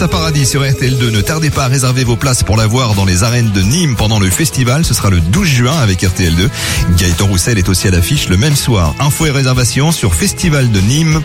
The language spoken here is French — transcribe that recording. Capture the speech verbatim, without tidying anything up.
Vanessa Paradis sur R T L deux. Ne tardez pas à réserver vos places pour la voir dans les arènes de Nîmes pendant le festival. Ce sera le douze juin avec R T L deux. Gaëtan Roussel est aussi à l'affiche le même soir. Infos et réservations sur festival de Nîmes.